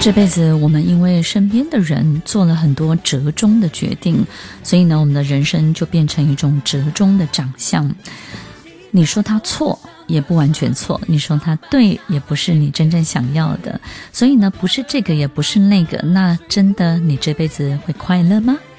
这辈子我们因为身边的人做了很多折中的决定，所以呢，我们的人生就变成一种折中的长相。你说他错也不完全错，你说他对也不是你真正想要的，所以呢，不是这个也不是那个，那真的你这辈子会快乐吗？